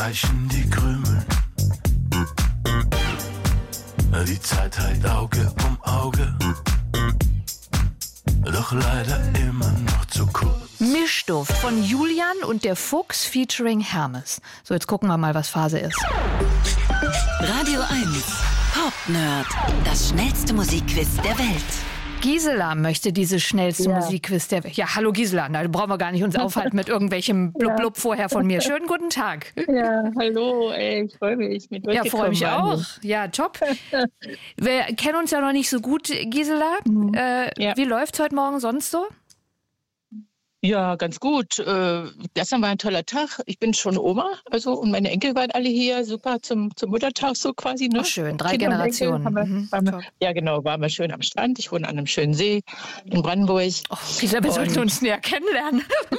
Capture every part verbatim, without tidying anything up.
reichen die Krümel. Die Zeit heilt Auge um Auge, doch leider immer noch zu kurz. Mischduft von Julian und der Fuchs featuring Hermes. So, jetzt gucken wir mal, was Phase ist. Radio eins Pop Nerd, das schnellste Musikquiz der Welt. Gisela möchte dieses schnellste Ja. Musikquiz der Welt. Ja, hallo Gisela, da brauchen wir gar nicht uns aufhalten mit irgendwelchem Blub-Blub vorher von mir. Schönen guten Tag. Ja, hallo, ey, ich freue mich. Mit Ja, freue mich auch. Ja, top. Wir kennen uns ja noch nicht so gut, Gisela. Äh, Ja. Wie läuft's heute Morgen sonst so? Ja, ganz gut. Äh, gestern war ein toller Tag. Ich bin schon Oma, also und meine Enkel waren alle hier, super zum, zum Muttertag so quasi. Ne? Ach, schön, drei Kinder und Enkel Generationen. haben wir- Mhm, waren wir- top. Ja, genau, waren wir schön am Strand. Ich wohne an einem schönen See in Brandenburg. Oh, Gisela, wir sollten Und- uns näher kennenlernen.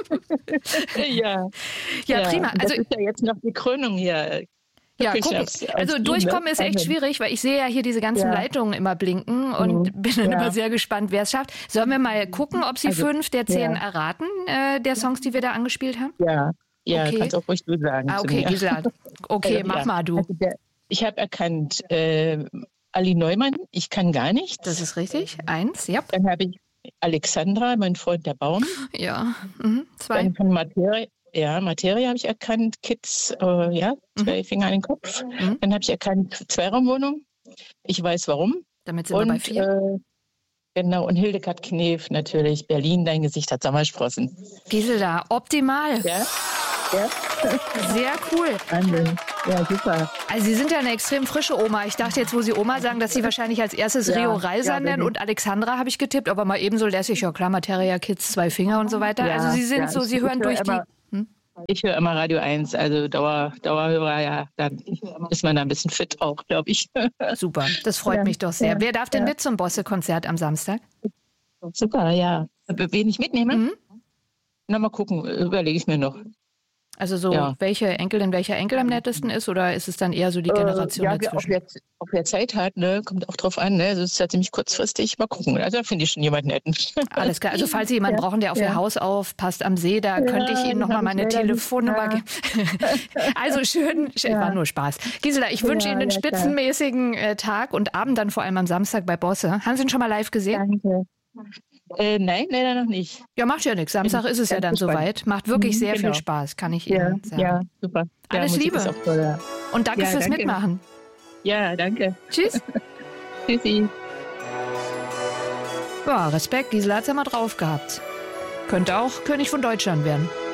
Ja, Ja, prima. Das Also, ist ja jetzt noch die Krönung hier. ja, Wirklich gucken. aufs- aufs Also Team, durchkommen ne? ist echt Also- schwierig, weil ich sehe ja hier diese ganzen Ja. Leitungen immer blinken und Mhm. bin dann Ja. immer sehr gespannt, wer es schafft. Sollen wir mal gucken, ob Sie Also, fünf der zehn ja. erraten, äh, der Songs, die wir da angespielt haben? Ja, ja, Okay. kannst auch ruhig du sagen. Ah, zu okay, mir. Gisela. Okay, Also, mach ja. mal du. Also der, ich habe erkannt, äh, Ali Neumann, ich kann gar nichts. Das ist richtig. Eins, ja. Dann habe ich Alexandra, mein Freund der Baum. Ja. Mhm. Zwei. Dann von Materie, ja, Materie habe ich erkannt, Kids, äh, ja, zwei Finger an den Kopf. Mhm. Dann habe ich erkannt, Zweiraumwohnung. Ich weiß warum. Damit sind wir bei Und vier. äh, genau, und Hildegard Knef natürlich. Berlin, dein Gesicht hat Sommersprossen. Gisela, optimal. Ja, ja, Sehr cool. Wahnsinn. Ja, super. Also Sie sind ja eine extrem frische Oma. Ich dachte jetzt, wo Sie Oma sagen, dass Sie wahrscheinlich als erstes Ja, Rio Reiser ja, nennen bin und Alexandra habe ich getippt, aber mal ebenso lässig. Ja klar, Materia Kids, zwei Finger und so weiter. Ja, also Sie sind ja, so, ich- Sie ich hören höre durch die... immer- Ich höre immer Radio eins, also Dauer, Dauerhörer, ja, dann ist man da ein bisschen fit auch, glaube ich. Super, das freut Ja, mich doch sehr. ja, Wer darf denn ja. mit zum Bosse-Konzert am Samstag? Super, ja. Wen ich mitnehme? Mhm. Na, mal gucken, überlege ich mir noch. Also so, Ja. welche Enkelin, welcher Enkel am nettesten ist oder ist es dann eher so die Generation äh, ja, wer- ob, dazwischen? wer, ob wer Zeit hat, ne, kommt auch drauf an. Ne? Also es ist ja ziemlich kurzfristig. Mal gucken. Also da finde ich schon jemanden netten. Alles klar. Also falls Sie jemanden Ja, brauchen, der auf ja. Ihr Haus aufpasst am See, da Ja, könnte ich Ihnen den nochmal hab ich meine leider nicht. Telefonnummer Ja. geben. Also schön, schön Ja. war nur Spaß. Gisela, ich wünsche Ja, Ihnen einen ja, klar. spitzenmäßigen äh, Tag und Abend dann vor allem am Samstag bei Bosse. Haben Sie ihn schon mal live gesehen? Danke. Äh, nein, leider noch nicht. Ja, macht ja nichts. Samstag Bin ist es ja ganz dann gespannt. soweit. Macht wirklich Mhm, sehr genau. viel Spaß, kann ich Ja, Ihnen sagen. ja, super. Alles ja, Musik Liebe. ist auch toll, ja. Und danke Ja, fürs danke. Mitmachen. Ja, danke. Tschüss. Tschüssi. Ja, Respekt, Gisela hat's ja mal drauf gehabt. Könnte auch König von Deutschland werden.